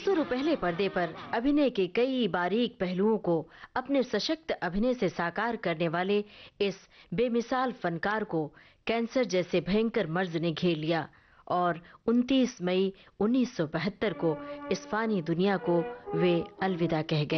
बरसों पहले पर्दे पर अभिनय के कई बारीक पहलुओं को अपने सशक्त अभिनय से साकार करने वाले इस बेमिसाल फनकार को कैंसर जैसे भयंकर मर्ज ने घेर लिया और 29 मई 1972 को इस फानी दुनिया को वे अलविदा कह गए।